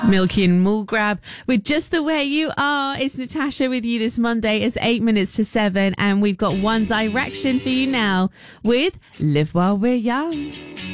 Milky and Mulgrab with Just the Way You Are. It's Natasha with you this Monday. It's 8 minutes to 7 and we've got One Direction for you now with Live While We're Young.